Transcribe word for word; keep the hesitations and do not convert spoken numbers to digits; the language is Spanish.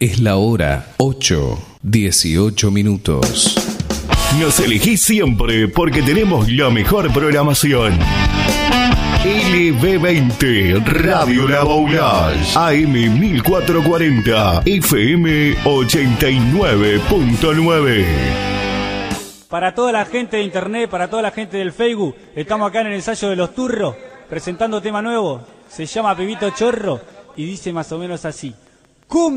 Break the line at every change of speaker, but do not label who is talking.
Es la hora ocho, dieciocho minutos.
Nos elegís siempre porque tenemos la mejor programación. L B veinte, Radio La Boulage, A M mil cuatrocientos cuarenta, F M ochenta y nueve punto nueve.
Para toda la gente de internet, para toda la gente del Facebook, estamos acá en el ensayo de Los Turros, presentando tema nuevo. Se llama Pibito Chorro y dice más o menos así. ¡Cum!